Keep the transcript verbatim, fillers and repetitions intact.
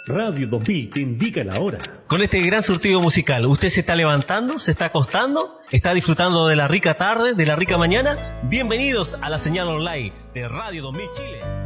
Radio dos mil te indica la hora. Con este gran surtido musical, ¿usted se está levantando, se está acostando, está disfrutando de la rica tarde, de la rica mañana? Bienvenidos a la señal online de Radio dos mil Chile.